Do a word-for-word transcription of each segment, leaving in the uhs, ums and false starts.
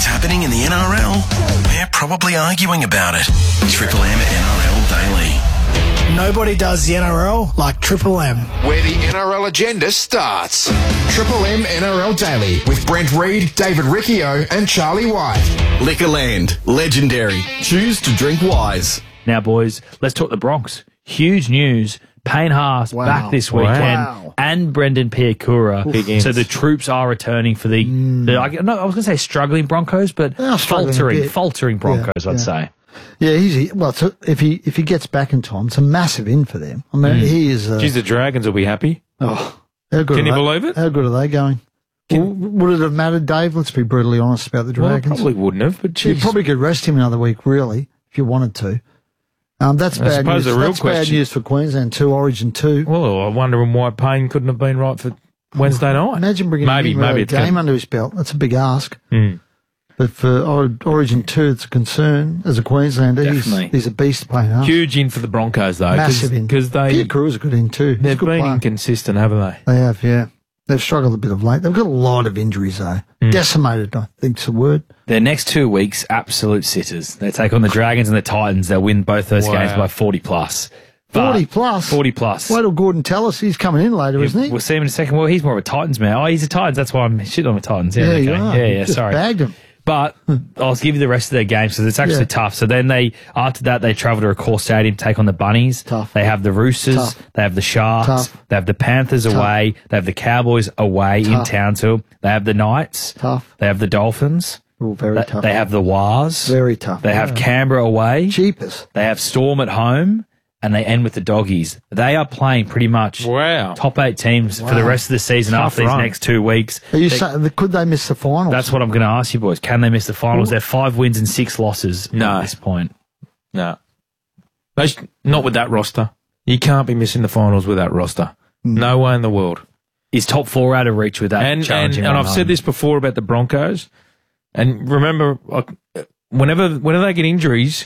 what's happening in the N R L? We're probably arguing about it. Triple M N R L Daily. Nobody does the N R L like Triple M. Where the N R L agenda starts. Triple M N R L Daily with Brent Reid, David Riccio and Charlie White. Liquorland, legendary. Choose to drink wise. Now, boys, let's talk the Bronx. Huge news. Payne Haas Wow. back this weekend, Wow. and Brendan Piakura. So the troops are returning for the, mm. the I, no, I was going to say struggling Broncos, but They are struggling a faltering, bit. faltering Broncos, Yeah, I'd yeah. say. Yeah, he's well. So if he if he gets back in time, it's a massive in for them. I mean, he is. Uh, Geez, the Dragons will be happy. oh, how good Can are you they- believe it? How good are they going? Well, would it have mattered, Dave? Let's be brutally honest about the Well, Dragons. probably wouldn't have, but you geez. probably could rest him another week, really, if you wanted to. Um, that's I bad suppose news. the real That's bad question- news for Queensland too. Origin two. Well, I wonder why Payne couldn't have been right for Wednesday night. Imagine bringing maybe, him maybe a it's game gonna- under his belt. That's a big ask. Hmm. But for Or- Origin two, it's a concern as a Queenslander. He's, Definitely. he's a beast playing half. Huge in for the Broncos, though. Massive in. Because they, Pierre Crew's a good in too. He's a they've good been player. inconsistent, haven't they? They have, yeah. They've struggled a bit of late. They've got a lot of injuries, though. Hmm. Decimated, I think's the word. Their next two weeks, absolute sitters. They take on the Dragons and the Titans. They'll win both those Wow. games by forty plus. But- forty plus? forty plus. Wait till Gordon tell us he's coming in later, isn't he? We'll see him in a second. Well, he's more of a Titans man. Oh, he's a Titans. That's why I'm shitting on the Titans. Yeah, yeah, okay. you are. yeah, yeah. Just Sorry. bagged him. But I'll give you the rest of their games because it's actually Yeah. tough. So then they, after that, they travel to a core stadium, take on the Bunnies. Tough. They have the Roosters. Tough. They have the Sharks. Tough. They have the Panthers Tough. away. They have the Cowboys away in Tough. Townsville. They have the Knights. Tough. They have the Dolphins. Oh, very They, tough. they have the Wars. Very tough. They have Yeah. Canberra away. Cheapest. They have Storm at home. And they end with the Doggies. They are playing pretty much Wow. top eight teams for the Wow. rest of the season Tough after these run. next two weeks. Are you They- saying, could they miss the finals? That's what I'm going to ask you, boys. Can they miss the finals? They're five wins and six losses No. at this point. No. They sh- not with that roster. You can't be missing the finals with that roster. No way in the world. Is top four out of reach with that And, and, challenging and run I've said home? this before about the Broncos. And remember, like, whenever whenever they get injuries,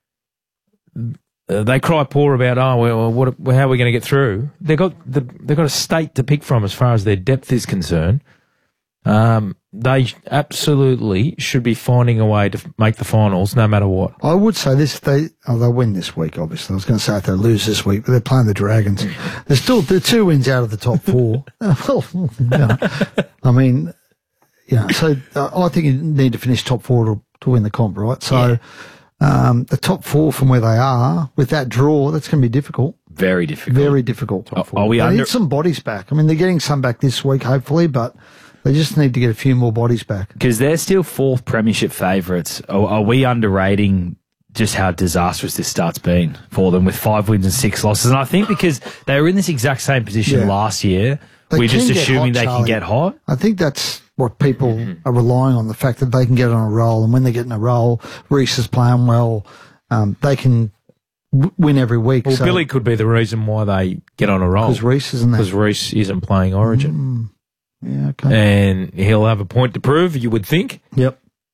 uh, they cry poor about, oh, well, what, how are we going to get through? They've got, the, they've got a state to pick from as far as their depth is concerned. Um, they absolutely should be finding a way to f- make the finals no matter what. I would say this: they oh, they'll win this week. Obviously, I was going to say if they lose this week, but they're playing the Dragons. They're still they're two wins out of the top four. Well, you know, I mean, yeah. So uh, I think you need to finish top four to, to win the comp, right? So um, the top four from where they are with that draw, that's going to be difficult. Very difficult. Very difficult. Are- are we they under- need some bodies back. I mean, they're getting some back this week, hopefully, but they just need to get a few more bodies back. Because they're still fourth premiership favourites. Are, are we underrating just how disastrous this start's been for them with five wins and six losses? And I think because they were in this exact same position Yeah. last year, They we're just can get assuming hot, they can Charlie. get hot. I think that's what people are relying on, the fact that they can get on a roll. And when they get in a roll, Reece is playing well. Um, they can w- win every week. Well, so, Billy could be the reason why they get on a roll. Because Reece isn't Because there. Reece isn't playing Origin. Mm, yeah, okay. And he'll have a point to prove, you would think, Yep.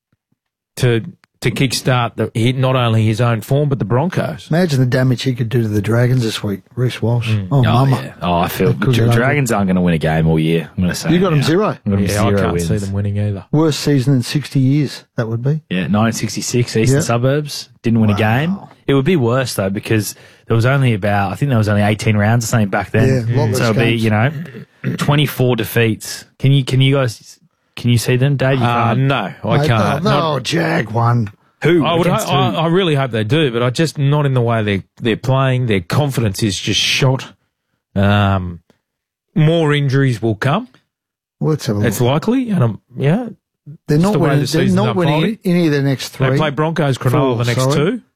to to kickstart the, he, not only his own form, but the Broncos. Imagine the damage he could do to the Dragons this week, Reece Walsh. Oh, Oh, mama. yeah. Oh, I feel They could Dra- get Dragons aren't going to win a game all year. I'm going to say You got now. them zero. I've got them Yeah, zero I can't wins. see them winning either. Worst season in sixty years, that would be. Yeah, nineteen sixty-six Eastern Yeah. Suburbs didn't win a game. It would be worse though because there was only about I think there was only eighteen rounds or something back then. Yeah, a lot less so it'd be games. you know twenty-four defeats. Can you can you guys can you see them, Dave? You Uh, can't. no, I Mate, can't. No, Not- no, Jag won. Who? I would. Against I, who? I really hope they do, but I just not in the way they they're playing. Their confidence is just shot. Um, more injuries will come. Well, let's have a look. It's likely, and um, yeah, They're It's not the way winning, the they're season's not winning unfolding. any of their next three. they play Broncos, Cronulla Four, the next sorry. two.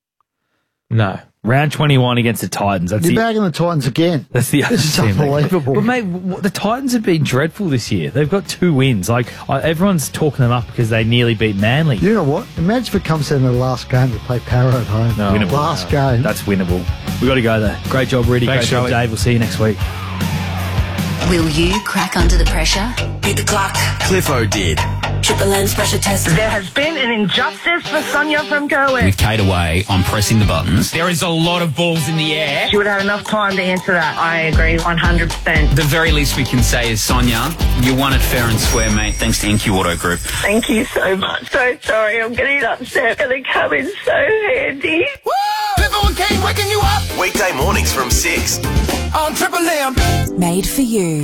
No, Round twenty-one against the Titans. That's You're the bagging the Titans again. That's the other This is team they- unbelievable. But mate, w- the Titans have been dreadful this year. They've got two wins. Like uh, everyone's talking them up because they nearly beat Manly. You know what? Imagine if it comes down to the last game to play Para at home. No. Winnable. Last game. That's winnable. We got to go there. Great job, Rudy. Thanks, Great job, Charlie. Dave. We'll see you next week. Will you crack under the pressure? Beat the clock. Cliffo did. Triple M's pressure tester. There has been an injustice for Sonia from Kerwin. With Kate away, I'm pressing the buttons. There is a lot of balls in the air. She would have had enough time to answer that. I agree one hundred percent. The very least we can say is, Sonia, you won it fair and square, mate, thanks to N Q Auto Group. Thank you so much. So sorry, I'm getting upset. Gonna come in so handy. Woo! Pippo and Kane waking you up Weekday mornings from six. on Triple M. Made for you.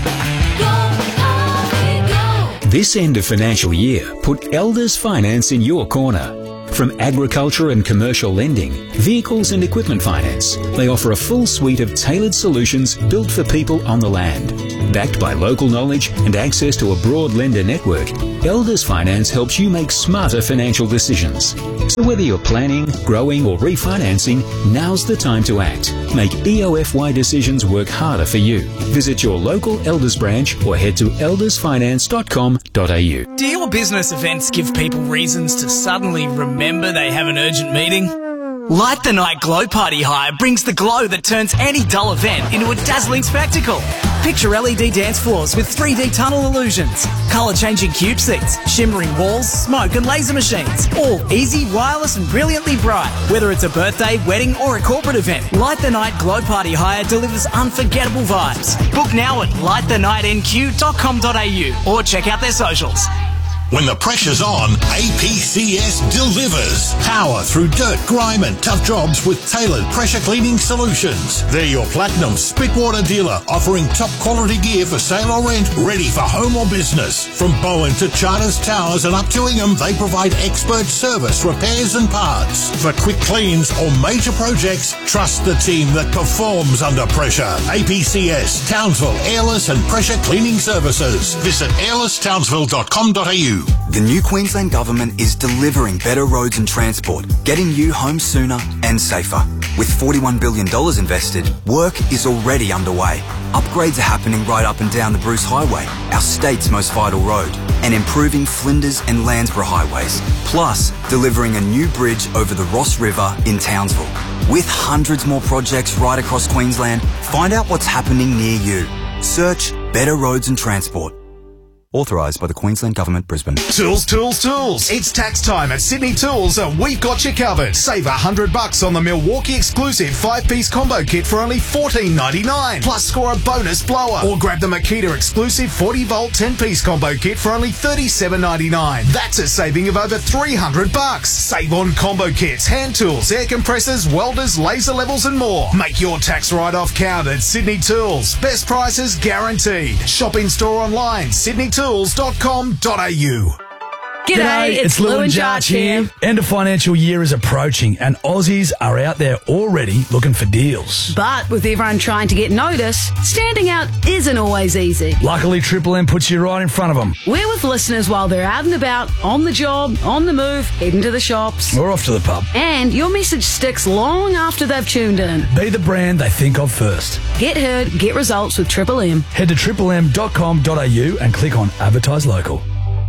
This end of financial year, put Elders Finance in your corner. From agriculture and commercial lending, vehicles and equipment finance, they offer a full suite of tailored solutions built for people on the land. Backed by local knowledge and access to a broad lender network, Elders Finance helps you make smarter financial decisions. So whether you're planning, growing or refinancing, now's the time to act. Make E O F Y decisions work harder for you. Visit your local Elders branch or head to elders finance dot com dot a u. Do your business events give people reasons to suddenly remember they have an urgent meeting? Light the Night Glow Party Hire brings the glow that turns any dull event into a dazzling spectacle. Picture L E D dance floors with three D tunnel illusions, colour-changing cube seats, shimmering walls, smoke and laser machines. All easy, wireless and brilliantly bright. Whether it's a birthday, wedding or a corporate event, Light the Night Glow Party Hire delivers unforgettable vibes. Book now at light the night n q dot com dot a u or check out their socials. When the pressure's on, A P C S delivers. Power through dirt, grime and tough jobs with tailored pressure cleaning solutions. They're your platinum Spitwater dealer, offering top quality gear for sale or rent, ready for home or business. From Bowen to Charters Towers and up to Ingham, they provide expert service, repairs and parts. For quick cleans or major projects, trust the team that performs under pressure. A P C S, Townsville Airless and Pressure Cleaning Services. Visit airless townsville dot com dot a u. The new Queensland Government is delivering better roads and transport, getting you home sooner and safer. With forty-one billion dollars invested, work is already underway. Upgrades are happening right up and down the Bruce Highway, our state's most vital road, and improving Flinders and Landsborough highways, plus delivering a new bridge over the Ross River in Townsville. With hundreds more projects right across Queensland, find out what's happening near you. Search Better Roads and Transport. Authorised by the Queensland Government, Brisbane. Tools, tools, tools. It's tax time at Sydney Tools and we've got you covered. Save a hundred bucks on the Milwaukee exclusive five-piece combo kit for only fourteen ninety-nine. Plus score a bonus blower. Or grab the Makita exclusive forty volt ten-piece combo kit for only thirty-seven ninety-nine. That's a saving of over three hundred bucks. Save on combo kits, hand tools, air compressors, welders, laser levels and more. Make your tax write-off count at Sydney Tools. Best prices guaranteed. Shop in store online, sydney tools dot com dot a u. G'day, it's Lou and Jarch here. End of financial year is approaching and Aussies are out there already looking for deals. But with everyone trying to get noticed, standing out isn't always easy. Luckily, Triple M puts you right in front of them. We're with listeners while they're out and about, on the job, on the move, heading to the shops. Or off to the pub. And your message sticks long after they've tuned in. Be the brand they think of first. Get heard, get results with Triple M. Head to triple m dot com dot a u and click on Advertise Local.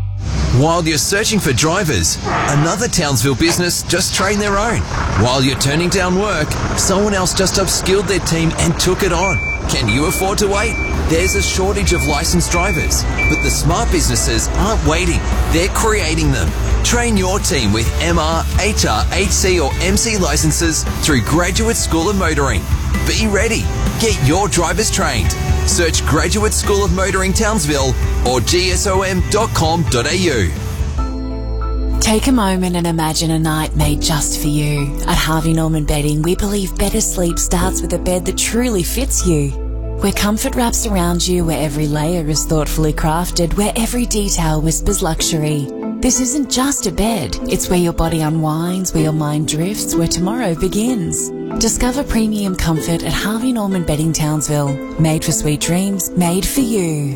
While you're searching for drivers, another Townsville business just trained their own. While you're turning down work, someone else just upskilled their team and took it on. Can you afford to wait? There's a shortage of licensed drivers, but the smart businesses aren't waiting. They're creating them. Train your team with M R, H R, H C or M C licenses through Graduate School of Motoring. Be ready. Get your drivers trained. Search Graduate School of Motoring Townsville or g s o m dot com dot a u. Take a moment and imagine a night made just for you. At Harvey Norman Bedding, we believe better sleep starts with a bed that truly fits you. Where comfort wraps around you, where every layer is thoughtfully crafted, where every detail whispers luxury. This isn't just a bed, it's where your body unwinds, where your mind drifts, where tomorrow begins. Discover premium comfort at Harvey Norman Bedding Townsville. Made for sweet dreams, made for you.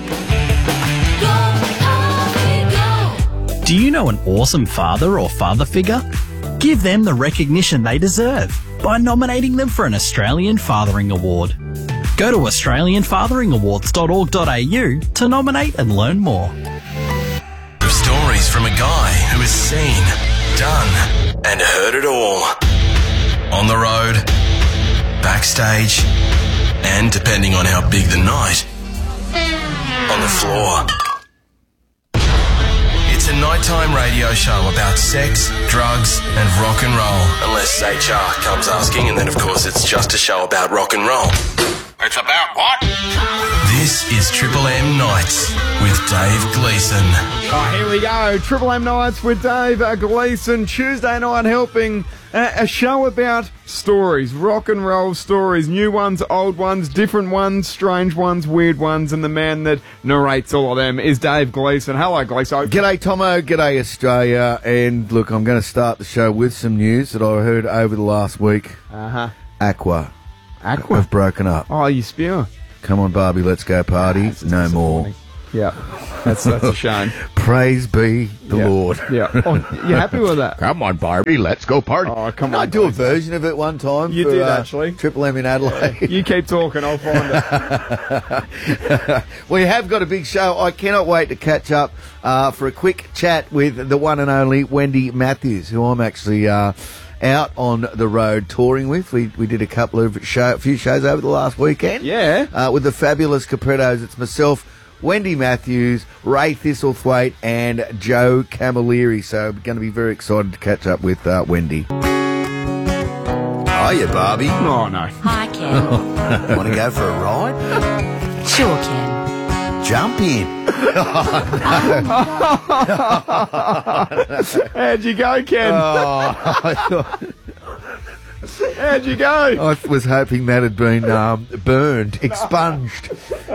Do you know an awesome father or father figure? Give them the recognition they deserve by nominating them for an Australian Fathering Award. Go to australian fathering awards dot org dot a u to nominate and learn more. Stories from a guy who has seen, done, and heard it all. On the road, backstage, and depending on how big the night, on the floor. nighttime radio show about sex, drugs, and rock and roll. Unless H R comes asking, and then, of course, it's just a show about rock and roll. It's about what? This is Triple M Nights with Dave Gleeson. Oh, here we go. Triple M Nights with Dave uh, Gleeson. Tuesday night helping uh, a show about stories, rock and roll stories, new ones, old ones, different ones, strange ones, weird ones, and the man that narrates all of them is Dave Gleeson. Hello, Gleeson. G'day, Tomo. G'day, Australia. And look, I'm going to start the show with some news that I heard over the last week. Uh-huh. Aqua. Aqua? Have broken up. Oh, you spew. Come on, Barbie, let's go party. No more. Yeah, that's that's a shame. Praise be the Yeah. Lord. Yeah. Oh, you happy with that? Come on, Barbie, let's go party. Oh, come Didn't on. I do a Gleeson. version of it one time? You for, did, uh, actually. Triple M in Adelaide. You keep talking, I'll find it. We have got a big show. I cannot wait to catch up uh, for a quick chat with the one and only Wendy Matthews, who I'm actually uh, out on the road touring with. We we did a couple of show, a few shows over the last weekend. Yeah. Uh, with the fabulous Caprettos. It's myself, Wendy Matthews, Ray Thistlethwaite, and Joe Camilleri. So I'm going to be very excited to catch up with uh, Wendy. Hiya, Barbie. Oh, no. Hi, Ken. Want to go for a ride? Sure, Ken. Jump in. How'd you go, Ken? Oh, I thought... How'd you go? I was hoping that had been um, burned, expunged.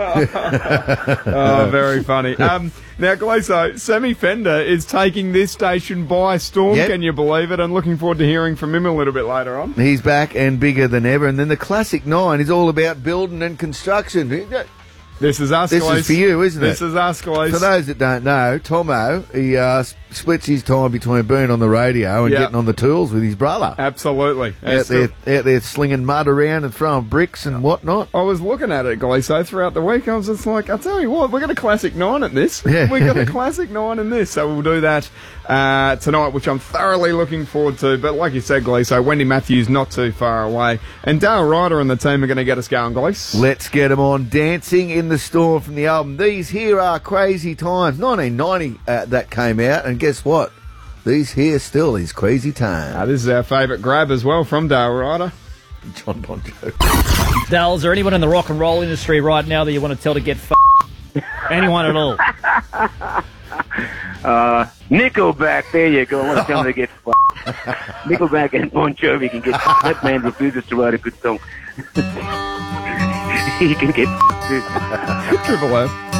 Oh, very funny. Um, now, Gleeso, Sammy Fender is taking this station by storm, Yep. can you believe it? And looking forward to hearing from him a little bit later on. He's back and bigger than ever. And then the Classic Nine is all about building and construction. This is us, This Gleeson. is for you, isn't it? This is us, Gleeson. For those that don't know, Tomo, he uh, s- splits his time between being on the radio and Yep. getting on the tools with his brother. Absolutely. Out It's there, out there slinging mud around and throwing bricks and whatnot. I was looking at it, Gleeso, throughout the week. I was just like, I'll tell you what, we've got a classic nine at this. Yeah. We've got a classic nine in this. So we'll do that uh, tonight, which I'm thoroughly looking forward to. But like you said, Gleeso, Wendy Matthews not too far away. And Dale Ryder and the team are going to get us going, Glees. Let's get them on. Dancing in the Storm from the album These Here Are Crazy Times. nineteen ninety uh, that came out. And guess what? These here still is crazy times. Uh, this is our favourite grab as well from Dale Ryder. John Bon Jovi. Dale, is there anyone in the rock and roll industry right now that you want to tell to get f***? Anyone at all? Uh, Nickelback, there you go. I want to tell them to get f***. Nickelback and Bon Jovi can get f***. That man refuses to write a good song. He can get f***. Triple F.